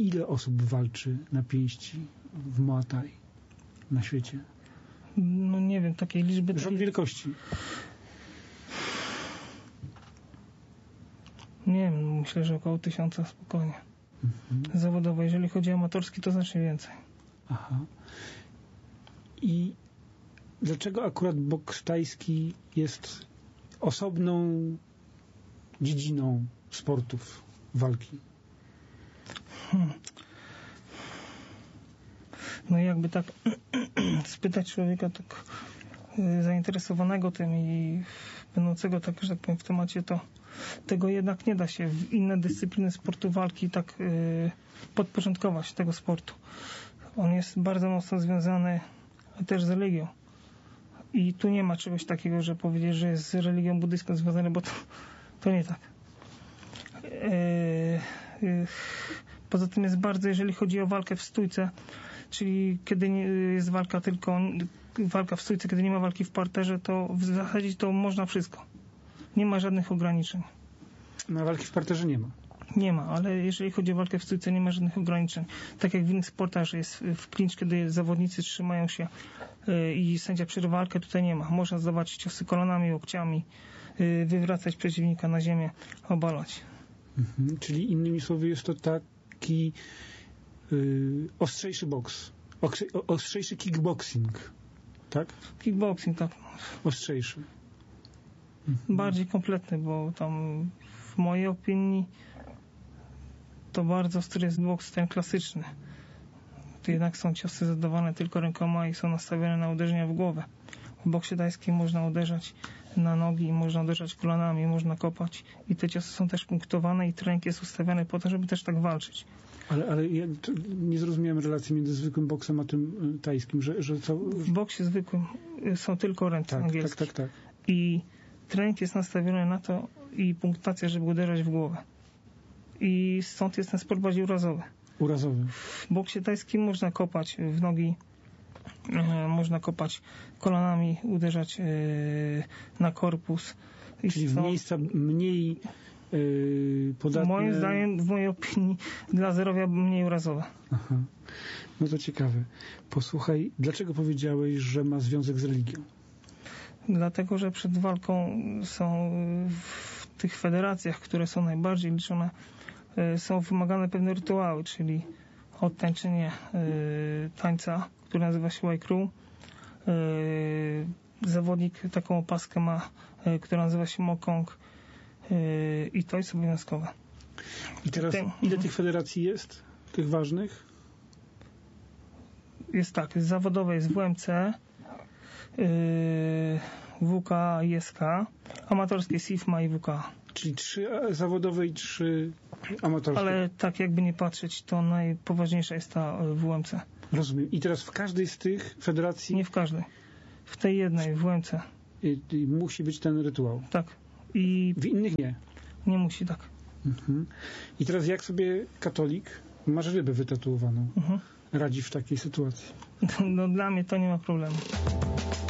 ile osób walczy na pięści w Muay Thai na świecie? No nie wiem, takiej liczby... Rząd wielkości. Nie wiem, myślę, że około 1000 spokojnie. Zawodowo. Jeżeli chodzi o amatorski, to znacznie więcej. Aha. I dlaczego akurat boks tajski jest osobną dziedziną sportów walki? No i jakby tak spytać człowieka tak zainteresowanego tym i będącego tak, że tak powiem, w temacie, to tego jednak nie da się w inne dyscypliny sportu walki tak podporządkować tego sportu. On jest bardzo mocno związany też z religią. I tu nie ma czegoś takiego, że powiedzieć, że jest z religią buddyjską związany, bo to nie tak. Poza tym jest bardzo, jeżeli chodzi o walkę w stójce, czyli kiedy jest walka tylko walka w stójce, kiedy nie ma walki w parterze, to w zasadzie to można wszystko. Nie ma żadnych ograniczeń. Na walki w parterze nie ma. Nie ma, ale jeżeli chodzi o walkę w stójce, nie ma żadnych ograniczeń. Tak jak w innych sportach, że jest w clinch, kiedy zawodnicy trzymają się i sędzia przerywa walkę, tutaj nie ma. Można zdawać ciosy kolanami, łokciami, wywracać przeciwnika na ziemię, obalać. Czyli innymi słowy jest to taki ostrzejszy boks. Ostrzejszy kickboxing. Tak? Kickboxing, tak. Ostrzejszy. Bardziej kompletny, bo tam w mojej opinii to bardzo ostry jest boks ten klasyczny. Tu jednak są ciosy zadawane tylko rękoma i są nastawione na uderzenia w głowę. W boksie tajskim można uderzać na nogi, można uderzać kolanami, można kopać i te ciosy są też punktowane i trening jest ustawiany po to, żeby też tak walczyć. Ale ja nie zrozumiałem relacji między zwykłym boksem a tym tajskim, że co... W boksie zwykłym są tylko ręce angielskie. Tak. I trening jest nastawiony na to i punktacja, żeby uderzać w głowę. I stąd jest ten sport bardziej urazowy. Urazowy. W boksie tajskim można kopać w nogi, można kopać kolanami, uderzać na korpus. Czyli w miejsca mniej podatne... Moim zdaniem, w mojej opinii, dla zdrowia mniej urazowe. Aha. No to ciekawe. Posłuchaj, dlaczego powiedziałeś, że ma związek z religią? Dlatego, że przed walką są w tych federacjach, które są najbardziej liczone, są wymagane pewne rytuały, czyli odtańczenie tańca, który nazywa się Wai-Kru. Zawodnik taką opaskę ma, która nazywa się Mokong i to jest obowiązkowe. I teraz ile tych federacji jest? Tych ważnych? Jest tak, zawodowe jest WMC, WK i SK, amatorskie SIFMA i WK. Czyli 3 zawodowe i 3 amatorskie. Ale tak jakby nie patrzeć, to najpoważniejsza jest ta WMC. Rozumiem. I teraz w każdej z tych federacji... Nie w każdej. W tej jednej, w WMC. Musi być ten rytuał. Tak. I w innych nie. Nie musi, tak. I teraz jak sobie katolik, masz rybę wytatuowaną, radzi w takiej sytuacji? No dla mnie to nie ma problemu.